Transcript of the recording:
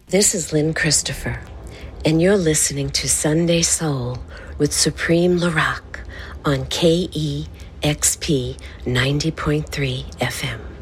This is Lynn Christopher, and you're listening to Sunday Soul with Supreme Larak on KEXP 90.3 FM.